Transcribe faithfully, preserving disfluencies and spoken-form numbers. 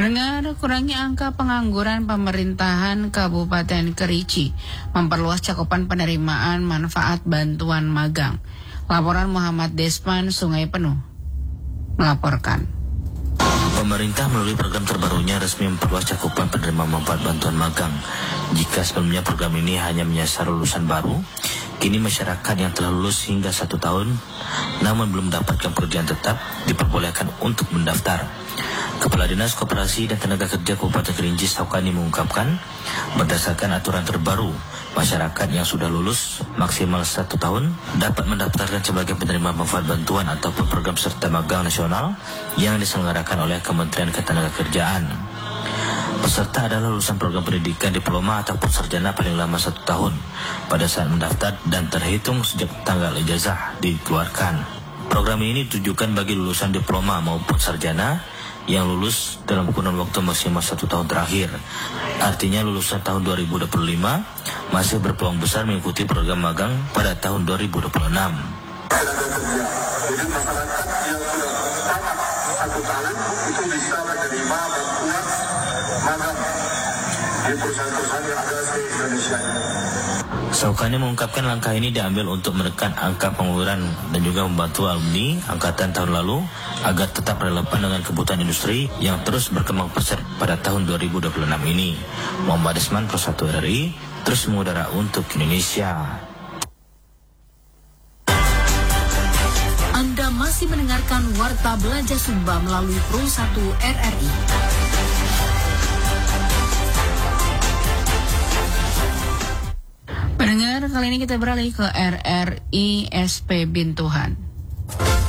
Pendengar, kurangi angka pengangguran pemerintahan Kabupaten Kerici, memperluas cakupan penerimaan manfaat bantuan magang. Laporan Muhammad Desman, Sungai Penuh, melaporkan. Pemerintah melalui program terbarunya resmi memperluas cakupan penerima manfaat bantuan magang. Jika sebelumnya program ini hanya menyasar lulusan baru, kini masyarakat yang telah lulus hingga satu tahun namun belum mendapatkan pekerjaan tetap diperbolehkan untuk mendaftar. Kepala Dinas Koperasi dan Tenaga Kerja Kabupaten Kerinci Saukani mengungkapkan, berdasarkan aturan terbaru, masyarakat yang sudah lulus maksimal satu tahun dapat mendaftarkan sebagai penerima manfaat bantuan ataupun program serta magang nasional yang diselenggarakan oleh Kementerian Ketenagakerjaan. Peserta adalah lulusan program pendidikan diploma ataupun sarjana paling lama satu tahun pada saat mendaftar dan terhitung sejak tanggal ijazah dikeluarkan. Program ini ditujukan bagi lulusan diploma maupun sarjana yang lulus dalam kurun waktu maksimal satu tahun terakhir. Artinya lulusan tahun dua ribu dua puluh lima masih berpeluang besar mengikuti program magang pada tahun dua ribu dua puluh enam. Jadi masyarakat yang sudah tamat satu tahun itu bisa menerima bantuan magang di perusahaan-perusahaan yang ada di Indonesia. Saukani mengungkapkan langkah ini diambil untuk menekan angka pengangguran dan juga membantu alumni angkatan tahun lalu agar tetap relevan dengan kebutuhan industri yang terus berkembang pesat pada tahun dua ribu dua puluh enam ini. Muhammad Desman, Pro satu R I, terus mengudara untuk Indonesia. Anda masih mendengarkan Warta Belanja Sumba melalui Pro satu R R I. Pendengar, kali ini kita beralih ke R R I S P Bintuhan.